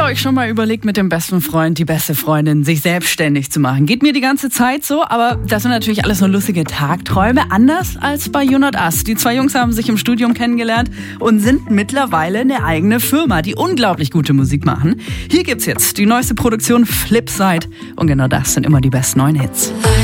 euch schon mal überlegt, mit dem besten Freund, die beste Freundin, sich selbstständig zu machen? Geht mir die ganze Zeit so, aber das sind natürlich alles nur lustige Tagträume, anders als bei You Not Us. Die zwei Jungs haben sich im Studium kennengelernt und sind mittlerweile eine eigene Firma, die unglaublich gute Musik machen. Hier gibt's jetzt die neueste Produktion Flipside und genau das sind immer die besten neuen Hits.